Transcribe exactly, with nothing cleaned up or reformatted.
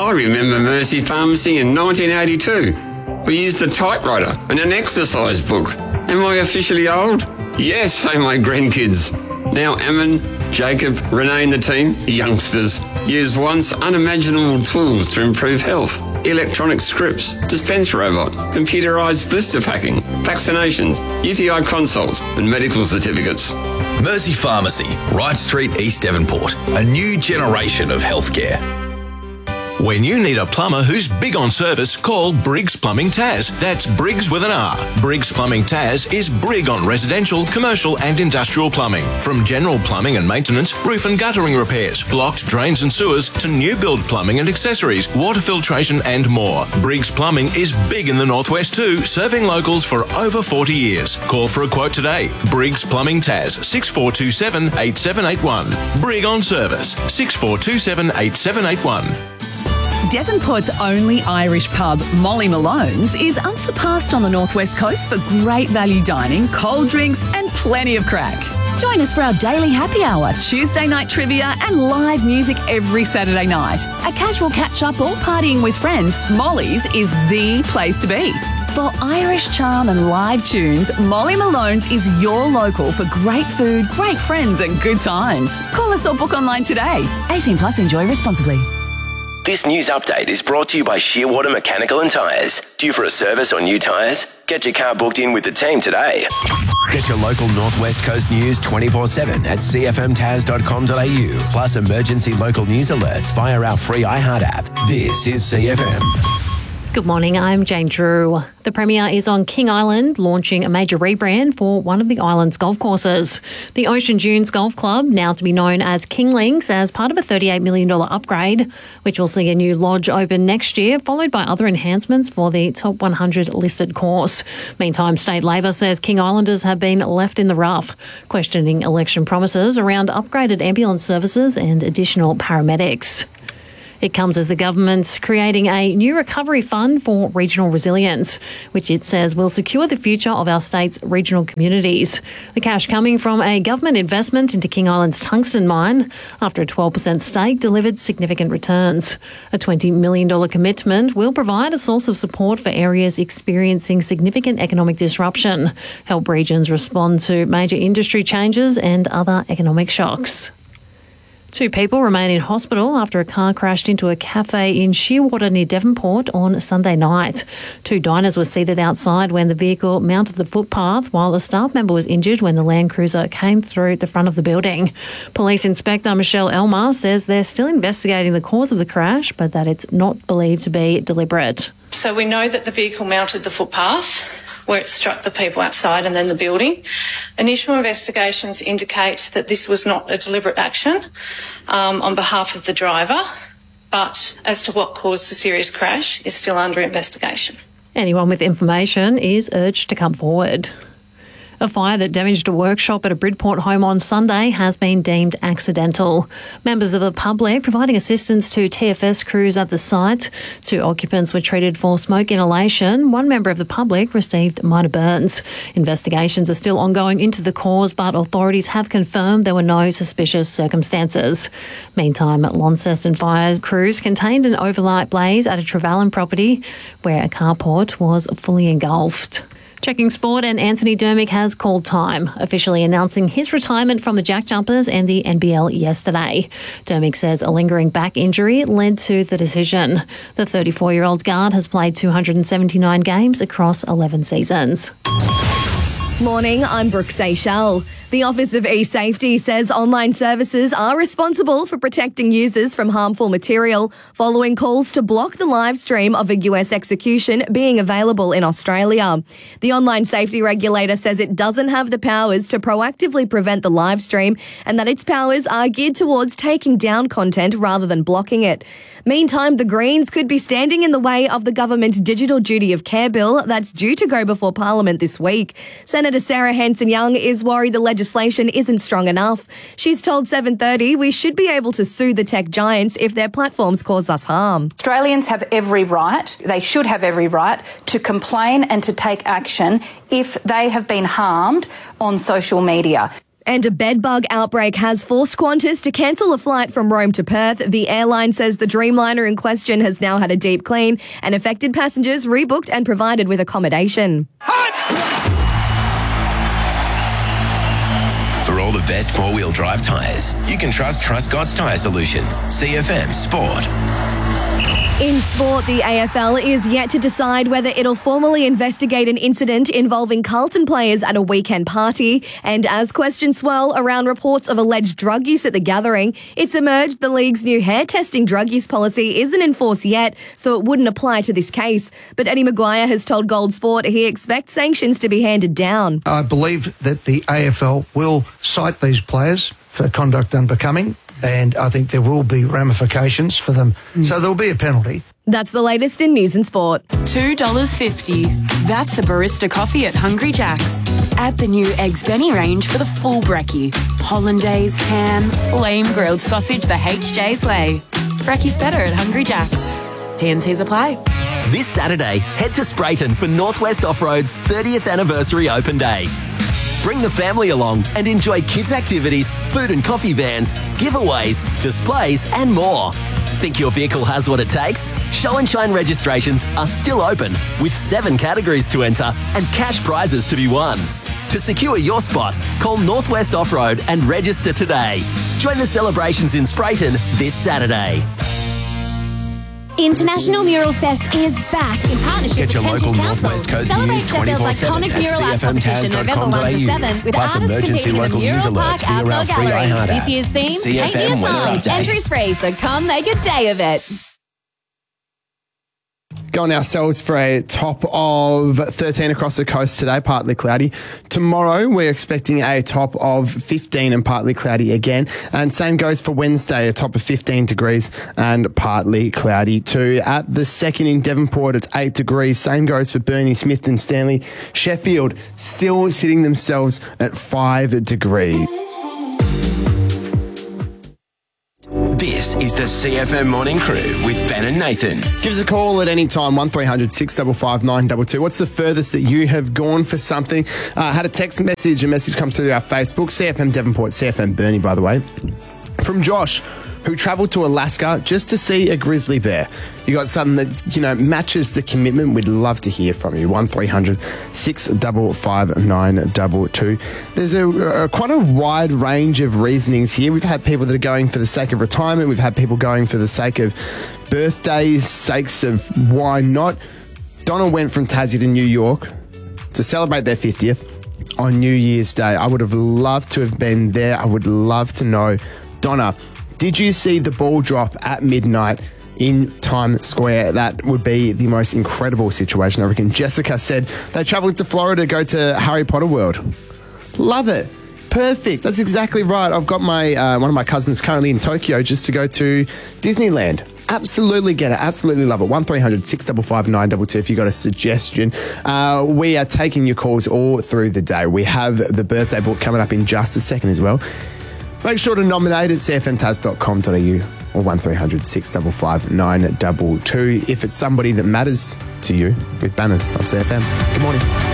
I remember Mercy Pharmacy in nineteen eighty-two. We used a typewriter and an exercise book. Am I officially old? Yes, say my grandkids. Now Ammon, Jacob, Renee and the team, youngsters, use once unimaginable tools to improve health. Electronic scripts, dispense robot, computerised blister packing, vaccinations, U T I consults and medical certificates. Mercy Pharmacy, Wright Street, East Devonport. A new generation of healthcare. When you need a plumber who's big on service, call Briggs Plumbing Taz. That's Briggs with an R. Briggs Plumbing Taz is brig on residential, commercial and industrial plumbing. From general plumbing and maintenance, roof and guttering repairs, blocked drains and sewers, to new build plumbing and accessories, water filtration and more. Briggs Plumbing is big in the Northwest too, serving locals for over forty years. Call for a quote today. Briggs Plumbing Taz, six four two seven, eight seven eight one. Brig on service, six four two seven, eight seven eight one. Devonport's only Irish pub, Molly Malone's, is unsurpassed on the Northwest Coast for great value dining, cold drinks and plenty of crack. Join us for our daily happy hour, Tuesday night trivia and live music every Saturday night. A casual catch-up or partying with friends, Molly's is the place to be. For Irish charm and live tunes, Molly Malone's is your local for great food, great friends and good times. Call us or book online today. eighteen plus, enjoy responsibly. This news update is brought to you by Shearwater Mechanical and Tyres. Due for a service or new tyres? Get your car booked in with the team today. Get your local Northwest Coast news twenty-four seven at c f m taz dot com dot a u, plus emergency local news alerts via our free iHeart app. This is C F M. Good morning, I'm Jane Drew. The Premier is on King Island launching a major rebrand for one of the island's golf courses. The Ocean Dunes Golf Club, now to be known as King Links, as part of a thirty-eight million dollars upgrade, which will see a new lodge open next year, followed by other enhancements for the top one hundred listed course. Meantime, State Labor says King Islanders have been left in the rough, questioning election promises around upgraded ambulance services and additional paramedics. It comes as the government's creating a new recovery fund for regional resilience, which it says will secure the future of our state's regional communities. The cash coming from a government investment into King Island's tungsten mine after a twelve percent stake delivered significant returns. A twenty million dollars commitment will provide a source of support for areas experiencing significant economic disruption, help regions respond to major industry changes and other economic shocks. Two people remain in hospital after a car crashed into a cafe in Shearwater near Devonport on Sunday night. Two diners were seated outside when the vehicle mounted the footpath, while a staff member was injured when the Land Cruiser came through the front of the building. Police Inspector Michelle Elmer says they're still investigating the cause of the crash, but that it's not believed to be deliberate. So we know that the vehicle mounted the footpath where it struck the people outside and then the building. Initial investigations indicate that this was not a deliberate action um, on behalf of the driver, but as to what caused the serious crash is still under investigation. Anyone with information is urged to come forward. A fire that damaged a workshop at a Bridport home on Sunday has been deemed accidental. Members of the public providing assistance to T F S crews at the site. Two occupants were treated for smoke inhalation. One member of the public received minor burns. Investigations are still ongoing into the cause, but authorities have confirmed there were no suspicious circumstances. Meantime, Launceston Fire crews contained an overnight blaze at a Trevallyn property where a carport was fully engulfed. Checking sport, and Anthony Dermick has called time, officially announcing his retirement from the Jack Jumpers and the N B L yesterday. Dermick says a lingering back injury led to the decision. The thirty-four-year-old guard has played two hundred seventy-nine games across eleven seasons. Morning, I'm Brooke Seychelles. The Office of eSafety says online services are responsible for protecting users from harmful material following calls to block the live stream of a U S execution being available in Australia. The online safety regulator says it doesn't have the powers to proactively prevent the live stream and that its powers are geared towards taking down content rather than blocking it. Meantime, the Greens could be standing in the way of the government's Digital Duty of Care bill that's due to go before Parliament this week. Senator Sarah Hanson-Young is worried the legislation isn't strong enough. She's told seven thirty we should be able to sue the tech giants if their platforms cause us harm. Australians have every right, they should have every right, to complain and to take action if they have been harmed on social media. And a bedbug outbreak has forced Qantas to cancel a flight from Rome to Perth. The airline says the Dreamliner in question has now had a deep clean and affected passengers rebooked and provided with accommodation. For all the best four-wheel drive tyres, you can trust Truscott's Tyre Solution. C F M Sport. In sport, the A F L is yet to decide whether it'll formally investigate an incident involving Carlton players at a weekend party. And as questions swirl around reports of alleged drug use at the gathering, it's emerged the league's new hair testing drug use policy isn't enforced yet, so it wouldn't apply to this case. But Eddie Maguire has told Gold Sport he expects sanctions to be handed down. I believe that the A F L will cite these players for conduct unbecoming, and I think there will be ramifications for them. Mm. So there'll be a penalty. That's the latest in news and sport. two dollars fifty. That's a barista coffee at Hungry Jack's. Add the new Eggs Benny range for the full brekkie. Hollandaise, ham, flame-grilled sausage the H J's way. Brekkie's better at Hungry Jack's. T and C's apply. This Saturday, head to Sprayton for Northwest Off-Road's thirtieth anniversary open day. Bring the family along and enjoy kids' activities, food and coffee vans, giveaways, displays and more. Think your vehicle has what it takes? Show and Shine registrations are still open with seven categories to enter and cash prizes to be won. To secure your spot, call Northwest Off-Road and register today. Join the celebrations in Sprayton this Saturday. International Mural Fest is back in partnership Get your with local Kentish Northwest Council. Coast Celebrate News Sheffield's twenty-four seven iconic at mural art competition November one to seven with Plus artists emergency competing in the local news Mural alerts Park via our Outdoor free Gallery. iHeart This app. year's theme, C F Paint M Your weather Song. update. Entries free, so come make a day of it. Going ourselves for a top of thirteen across the coast today, partly cloudy. Tomorrow, we're expecting a top of fifteen and partly cloudy again. And same goes for Wednesday, a top of fifteen degrees and partly cloudy too. At the second in Devonport, it's eight degrees. Same goes for Burnie, Smithton, Stanley. Sheffield still sitting themselves at five degrees. This is the C F M Morning Crew with Ben and Nathan. Give us a call at any time, one three hundred six five five nine two two. What's the furthest that you have gone for something? Uh, had a text message, a message come through our Facebook, C F M Devonport, C F M Burnie, by the way, from Josh, who travelled to Alaska just to see a grizzly bear. You got something that, you know, matches the commitment. We'd love to hear from you. one three hundred six five five nine two two. There's a, a quite a wide range of reasonings here. We've had people that are going for the sake of retirement. We've had people going for the sake of birthdays, sakes of why not. Donna went from Tassie to New York to celebrate their fiftieth on New Year's Day. I would have loved to have been there. I would love to know. Donna, did you see the ball drop at midnight in Times Square? That would be the most incredible situation, I reckon. Jessica said they travelled to Florida to go to Harry Potter World. Love it. Perfect. That's exactly right. I've got my uh, one of my cousins currently in Tokyo just to go to Disneyland. Absolutely get it. Absolutely love it. one three hundred six five five nine two two if you got a suggestion. Uh, we are taking your calls all through the day. We have the birthday book coming up in just a second as well. Make sure to nominate at c f m taz dot com dot a u or one three hundred six five five nine two two if it's somebody that matters to you with banners on C F M. Good morning.